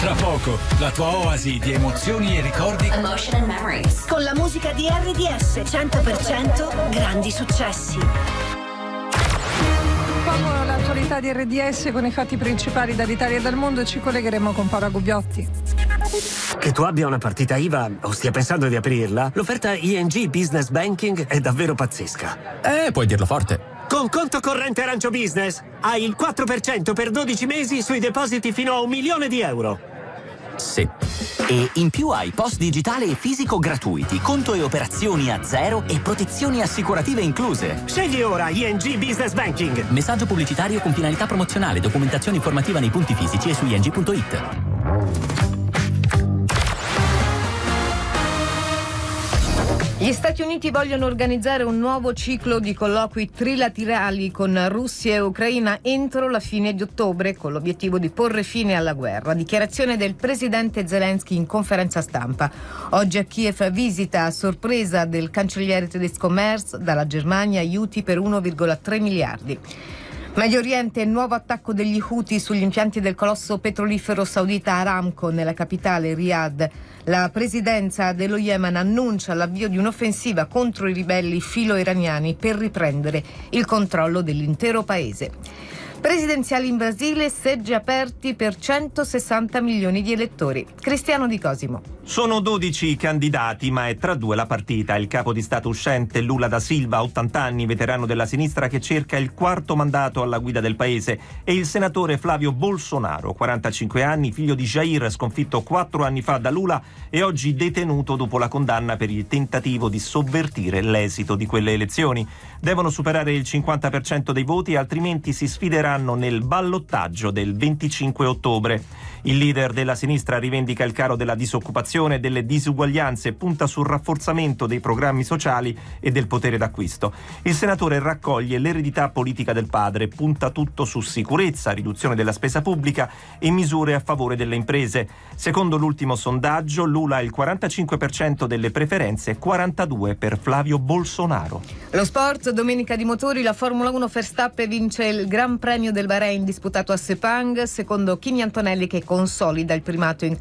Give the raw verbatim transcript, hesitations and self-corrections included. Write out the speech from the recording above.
Tra poco, la tua oasi di emozioni e ricordi. Emotion and memories. Con la musica di R D S cento per cento grandi successi. Dopo l'attualità di R D S con i fatti principali dall'Italia e dal mondo, ci collegheremo con Paola Gubbiotti. Che tu abbia una partita I V A o stia pensando di aprirla, l'offerta I N G Business Banking è davvero pazzesca. Eh, puoi dirlo forte. Con conto corrente Arancio Business hai il quattro per cento per dodici mesi sui depositi fino a un milione di euro. Sì. E in più hai post digitale e fisico gratuiti, conto e operazioni a zero e protezioni assicurative incluse. Scegli ora I N G Business Banking. Messaggio pubblicitario con finalità promozionale, documentazione informativa nei punti fisici e su i n g punto i t. Gli Stati Uniti vogliono organizzare un nuovo ciclo di colloqui trilaterali con Russia e Ucraina entro la fine di ottobre, con l'obiettivo di porre fine alla guerra. Dichiarazione del presidente Zelensky in conferenza stampa. Oggi a Kiev visita a sorpresa del cancelliere tedesco Merz, dalla Germania aiuti per uno virgola tre miliardi. Medio Oriente, nuovo attacco degli Houthi sugli impianti del colosso petrolifero saudita Aramco nella capitale Riyadh. La presidenza dello Yemen annuncia l'avvio di un'offensiva contro i ribelli filo-iraniani per riprendere il controllo dell'intero paese. Presidenziali in Brasile, seggi aperti per centosessanta milioni di elettori. Cristiano Di Cosimo. Sono dodici i candidati, ma è tra due la partita. Il capo di Stato uscente Lula da Silva, ottanta anni, veterano della sinistra che cerca il quarto mandato alla guida del paese, e il senatore Flavio Bolsonaro, quarantacinque anni, figlio di Jair, sconfitto quattro anni fa da Lula e oggi detenuto dopo la condanna per il tentativo di sovvertire l'esito di quelle elezioni. Devono superare il cinquanta per cento dei voti, altrimenti si sfideranno nel ballottaggio del venticinque ottobre. Il leader della sinistra rivendica il caro della disoccupazione e delle disuguaglianze, punta sul rafforzamento dei programmi sociali e del potere d'acquisto. Il senatore raccoglie l'eredità politica del padre, punta tutto su sicurezza, riduzione della spesa pubblica e misure a favore delle imprese. Secondo l'ultimo sondaggio, Lula ha il quarantacinque per cento delle preferenze, quarantadue per Flavio Bolsonaro. Lo sport, domenica di motori, la Formula uno. Verstappen vince il Gran Premio del Bahrain disputato a Sepang, secondo Kimi Antonelli che consolida il primato in